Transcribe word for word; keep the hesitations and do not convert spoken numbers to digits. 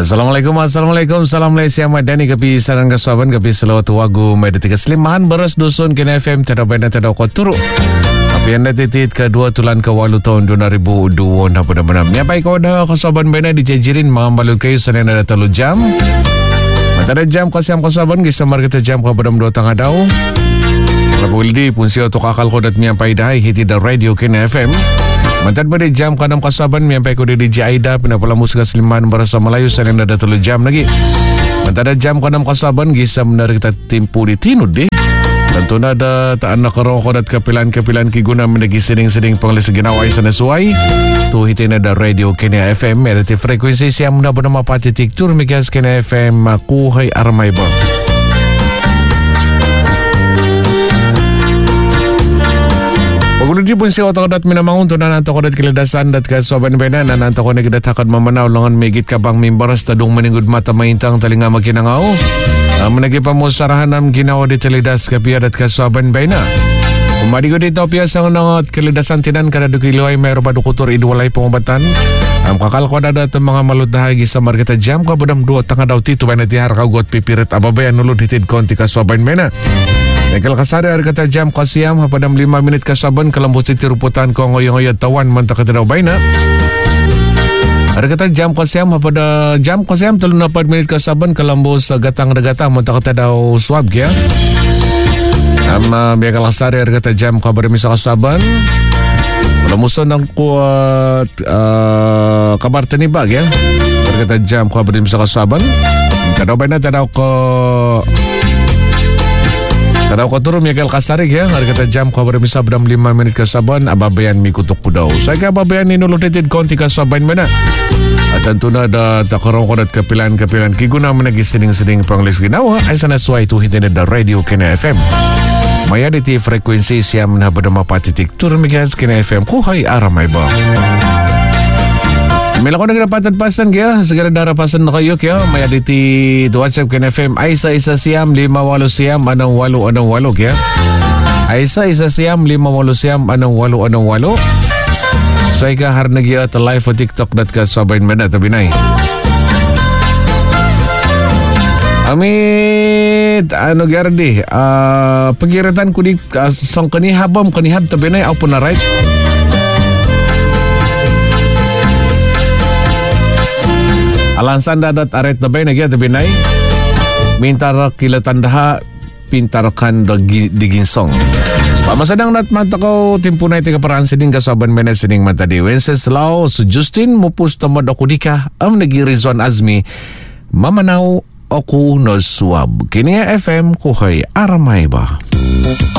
Assalamualaikum, Assalamualaikum. Salam Malaysia, Madani kapi sarang kasaban kapi selawat wagu mai detik keslimahan beras dusun kena F M tada benda tada koturu. Tapi anda titit kedua tulan ke walu tahun dua ribu dua puluh benar-benar. Nyapai kau dah kasaban benda dijajirin mengambil kayu senin ada telu jam. Mata ada jam kasiam kasaban gisamar kita jam ke bedam dua tengah dau. Kalau boleh pun siapa tu kakal kau dat nyampai dah hiti da radio kena F M. Mantan pada jam kanam kasaban sampai ko di D J Aida pina pala musik Seliman Bahasa Melayu senin ada telu jam lagi. Mantan ada jam kanam kasaban gisa menarik kita timpu di tinud deh. Tentu ada tak anak kerokok dat kepilan-kepilan kiguna menegi seding-seding penglis ginawai sana suai. Tu hitin ada radio Kenya F M merati frekuensi siam muda bernama patitik tur migas Kenya F M aku hai armai bang. Paguludi pun siya otak dat minamangun tu nananto ko dat kiladasan dat kasaban bena nananto ko nagidat hakad mamanaw langan megit kabang mimbaras tadung meningud mata maintang talinga makinangaw. Uh, Menagi pamusarahan ng ginawa di talidas kapia dat kasaban bena. Umadi ko dito pia sa nangat kilidasan tinan kada dukiloy mayro pa dukutor idwalay pangobatan. Ang kakal ko dadat mga malutahagi sa marketa jam ka badam dua tanga daw tito bena tihar kagot pipirit ababayan nulod hitid konti kasaban bena. Nekal kasari ar kata jam kasiam hapadam lima minit kasaban kalambos titiruputan ko ngoy-ngoy tawan mantak daw bayna. Ar kata jam kasiam hapada jam kasiam telu na empat minit kasaban kalambos gatang gatang mantak daw swab kya. Ama biakal kasari ar kata jam kabar misa kasaban. Kalamuson ang kuat uh, kabar tenibag ya. Ar kata jam kabar misa kasaban. Kadaw bayna tadaw ko Tadaw ko turun Miguel Kasarig ya. Hari kata jam ko berbisa bedam lima minit kasaban ababayan mi kutuk kudaw. Saya ka ababayan ni nulutitit konti kasaban mana. At tentu na da takarong ko dat kapilan-kapilan kiguna menagi seding-seding panglis ginawa ay sana suai tu hitin da radio Kena F M. Maya di ti frekuensi siam na berdama patitik turun Miguel Kena F M kuhay aramay ba. Mila ko nagdapatan pasan kaya segera darapasan na kayo kaya maya diti WhatsApp Kena F M ay isa isa siyam lima walo siyam anong walo anong walo kaya ay isa isa siyam lima walo siyam anong walo anong walo so ika har nagya at live o TikTok dat ka sabayin man na tabi na amit ano gyardi uh, pagiratan ko di uh, sang kanihabam kanihab tabi na ako na right. Alansan dadat aret na bay nagya tabi nai mintar kilatan daha pintarkan diginsong. Pamasadang nat mata ko timpunay tiga paraan sining kasaban mena sining mata di Wenceslao so Justin mupus tamad ako dika am nagi Rizwan Azmi mamanaw ako no swab kini F M kuhay aramay ba.